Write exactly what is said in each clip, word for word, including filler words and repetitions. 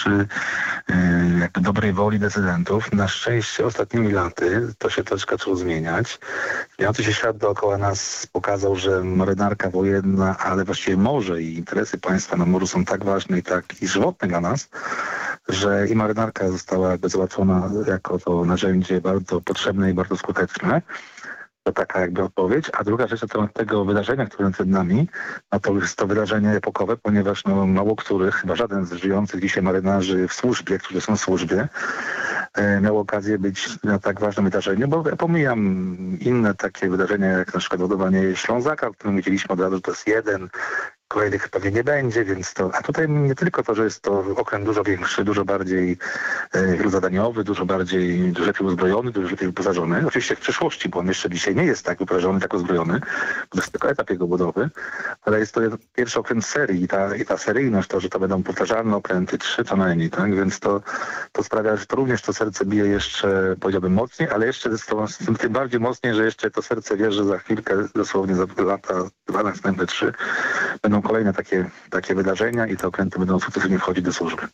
przy yy, jakby dobrej woli decydentów. Na szczęście ostatnimi laty to się troszkę zaczęło zmieniać. Zmieniający się świat dookoła nas pokazał, że marynarka wojenna, ale właściwie morze i interesy państwa na morzu są tak ważne i tak i żywotne dla nas, że i marynarka została jakby zobaczona jako to narzędzie bardzo potrzebne i bardzo skuteczne. To taka jakby odpowiedź. A druga rzecz na temat tego wydarzenia, które przed nami, no to jest to wydarzenie epokowe, ponieważ no, mało których, chyba żaden z żyjących dzisiaj marynarzy w służbie, którzy są w służbie, e, miał okazję być na tak ważnym wydarzeniu, bo ja pomijam inne takie wydarzenia, jak na przykład ładowanie Ślązaka, o którym wiedzieliśmy od razu, że to jest jeden, kolejnych pewnie nie będzie, więc to... A tutaj nie tylko to, że jest to okręt dużo większy, dużo bardziej e, wielozadaniowy, dużo bardziej, dużo lepiej uzbrojony, dużo lepiej wyposażony. Oczywiście w przyszłości, bo on jeszcze dzisiaj nie jest tak wyposażony, tak uzbrojony, bo to jest tylko etap jego budowy, ale jest to pierwszy okręt serii i ta, i ta seryjność, to, że to będą powtarzalne okręty, trzy co najmniej, tak? Więc to, to sprawia, że to również to serce bije jeszcze, powiedziałbym, mocniej, ale jeszcze z to, z tym, tym bardziej mocniej, że jeszcze to serce wie, że za chwilkę, dosłownie za lata, dwa następne, trzy, będą kolejne takie, takie wydarzenia i te okręty będą sukcesywnie wchodzić do służby.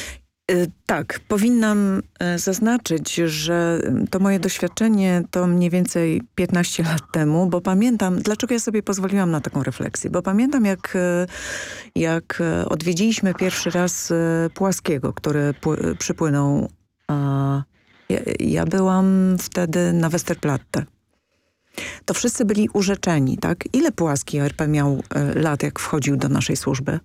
Tak, powinnam zaznaczyć, że to moje doświadczenie to mniej więcej piętnaście lat temu, bo pamiętam, dlaczego ja sobie pozwoliłam na taką refleksję, bo pamiętam jak, jak odwiedziliśmy pierwszy raz Płaskiego, który przypłynął. Ja, ja byłam wtedy na Westerplatte. To wszyscy byli urzeczeni, tak? Ile Płaski R P miał lat, jak wchodził do naszej służby?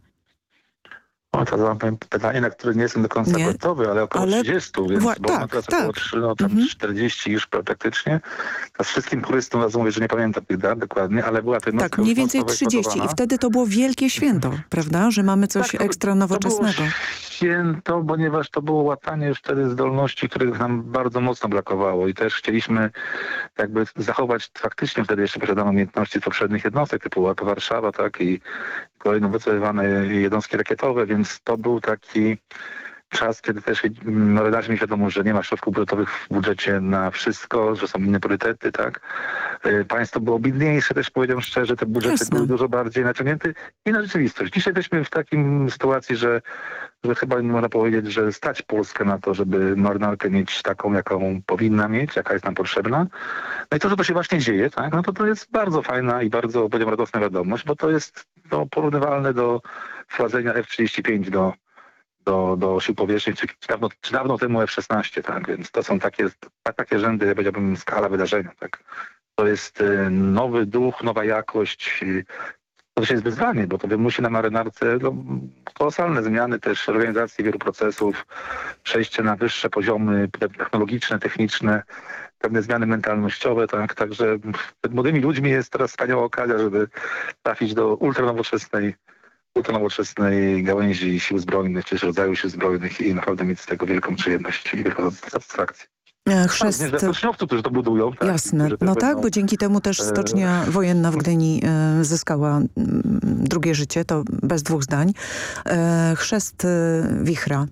O, to mam pytanie, na które nie jestem do końca nie, gotowy, ale około ale... trzydziestu, więc Wła... bo tak, mam teraz tak. około trzy, no tam mhm. czterdzieści już praktycznie. A z wszystkim turystom raz mówię, że nie pamiętam tych dat dokładnie, ale była to jednostka... Tak, mniej więcej trzydzieści i wtedy to było wielkie święto, prawda? Że mamy coś tak, to, ekstra nowoczesnego. To było święto, ponieważ to było łatanie już wtedy zdolności, których nam bardzo mocno brakowało i też chcieliśmy jakby zachować faktycznie wtedy jeszcze posiadane umiejętności poprzednich jednostek typu Łapa Warszawa, tak, i kolejno wycofywane jednostki rakietowe, więc to był taki czas, kiedy też marynarze mieli świadomość, że nie ma środków budżetowych w budżecie na wszystko, że są inne priorytety, tak. Państwo było biedniejsze, też powiem szczerze, te budżety Jasne. były dużo bardziej naciągnięte. Inna rzeczywistość. Dzisiaj jesteśmy w takim sytuacji, że, że chyba nie można powiedzieć, że stać Polskę na to, żeby marynarkę mieć taką, jaką powinna mieć, jaka jest nam potrzebna. No i to, że to się właśnie dzieje, tak, no to to jest bardzo fajna i bardzo, powiedziałem, radosna wiadomość, bo to jest no, porównywalne do wprowadzenia F trzydzieści pięć do do, do sił powietrznych, czy, czy, dawno, czy dawno temu F szesnaście, tak, więc to są takie, takie rzędy, powiedziałbym, skala wydarzenia, tak. To jest y, nowy duch, nowa jakość, y, to też jest wyzwanie, bo to wymusi na marynarce no, kolosalne zmiany też organizacji wielu procesów, przejście na wyższe poziomy technologiczne, techniczne, pewne zmiany mentalnościowe, tak, także przed młodymi ludźmi jest teraz wspaniała okazja, żeby trafić do ultranowoczesnej ultranowoczesnej gałęzi sił zbrojnych, czy też rodzaju sił zbrojnych i naprawdę mieć z tego wielką przyjemność i wielką satysfakcję. Chrzest... Tak, dla uczniowców, którzy to budują. Tak, Jasne. No będą... tak, bo dzięki temu też stocznia e... wojenna w Gdyni e, zyskała m, drugie życie, to bez dwóch zdań. E, chrzest Wichra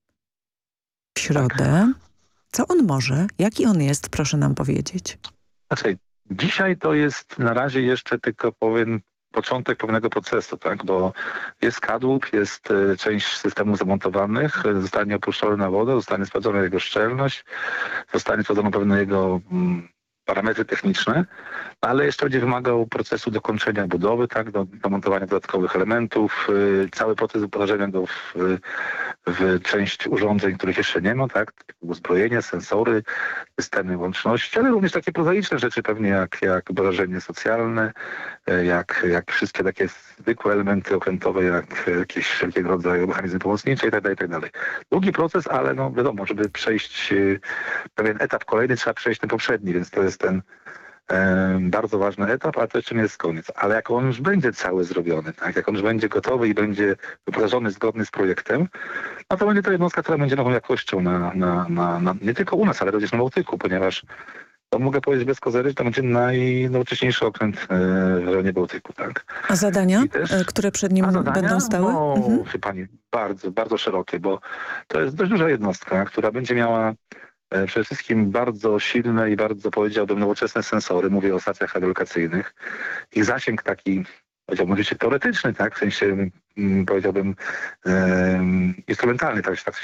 w środę. Tak. Co on może? Jaki on jest? Proszę nam powiedzieć. Znaczy, dzisiaj to jest na razie jeszcze tylko powiem początek pewnego procesu, tak, bo jest kadłub, jest y, część systemów zamontowanych, y, zostanie opuszczony na wodę, zostanie sprawdzona jego szczelność, zostanie sprawdzone pewne jego mm, parametry techniczne, ale jeszcze będzie wymagał procesu dokończenia budowy, tak, do, do montowania dodatkowych elementów, y, cały proces wyposażenia go w, w część urządzeń, których jeszcze nie ma, tak, uzbrojenie, sensory, systemy łączności, ale również takie prozaiczne rzeczy pewnie jak, jak wyrażenie socjalne, jak, jak wszystkie takie zwykłe elementy okrętowe, jak jakieś wszelkiego rodzaju mechanizmy pomocnicze itd., itd. Długi proces, ale no wiadomo, żeby przejść pewien etap kolejny, trzeba przejść ten poprzedni, więc to jest ten e, bardzo ważny etap, a to jeszcze nie jest koniec. Ale jak on już będzie cały zrobiony, tak, jak on już będzie gotowy i będzie wyposażony zgodny z projektem, no to będzie to jednostka, która będzie nową jakością na, na, na, na nie tylko u nas, ale również na Bałtyku, ponieważ to mogę powiedzieć bez kozery, że to będzie najnowocześniejszy okręt e, w rejonie Bałtyku, tak. A zadania, też, które przed nim zadania, będą stały? No, mhm. Pani, bardzo, bardzo szerokie, bo to jest dość duża jednostka, która będzie miała e, przede wszystkim bardzo silne i bardzo, powiedziałbym, nowoczesne sensory. Mówię o stacjach radiolokacyjnych. Ich zasięg taki, powiedziałbym, oczywiście teoretyczny, tak, w sensie, mm, powiedziałbym, e, instrumentalny, tak, tak